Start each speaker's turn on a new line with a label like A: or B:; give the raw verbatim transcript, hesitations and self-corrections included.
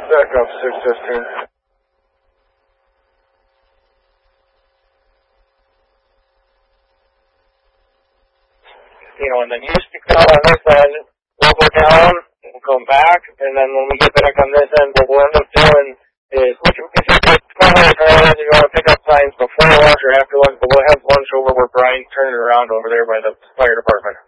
A: Back up, six fifteen. You know, and then you stick out on this end, we'll go down, we'll come back, and then when we get back on this end, what we'll end up doing is, which if you get corner and you want to pick up signs before lunch or after lunch, but we'll have lunch over where Brian's turning around over there by the fire department.